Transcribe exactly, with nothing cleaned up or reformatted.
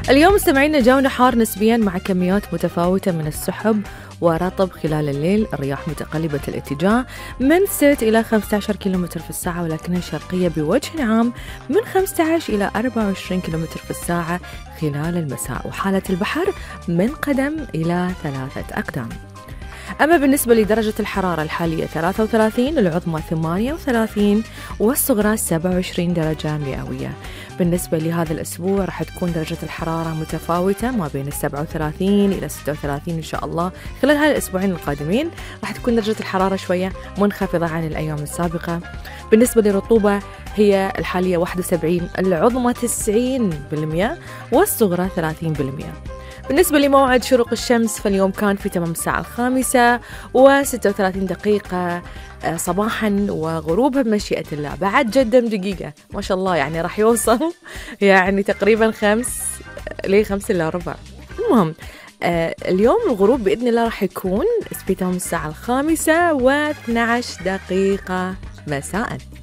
اليوم مستمعينا جونا حار نسبيا مع كميات متفاوتة من السحب ورطب خلال الليل. الرياح متقلبة الاتجاه من ستة إلى خمسة عشر كيلومتر في الساعة، ولكنها شرقية بوجه عام من خمسة عشر إلى أربعة وعشرين كيلومتر في الساعة خلال المساء. وحالة البحر من قدم إلى ثلاثة أقدام. أما بالنسبة لدرجة الحرارة الحالية ثلاثة وثلاثين، العظمى ثمانية وثلاثين والصغرى سبعة وعشرين درجة مئوية. بالنسبة لهذا الأسبوع راح تكون درجة الحرارة متفاوتة ما بين السبعة وثلاثين إلى ستة وثلاثين إن شاء الله. خلال هذه الأسبوعين القادمين راح تكون درجة الحرارة شوية منخفضة عن الأيام السابقة. بالنسبة للرطوبة هي الحالية واحد وسبعين، العظمى تسعين بالمئة والصغرى ثلاثين بالمئة. بالنسبة لموعد شروق الشمس فاليوم كان في تمام الساعة الخامسة وستة وثلاثين دقيقة صباحا، وغروبها بمشيئة الله بعد جدا دقيقة ما شاء الله، يعني راح يوصل يعني تقريبا خمس ليه خمس إلا ربع. المهم آه اليوم الغروب بإذن الله راح يكون في تمام الساعة الخامسة واثنى عشر دقيقة مساء.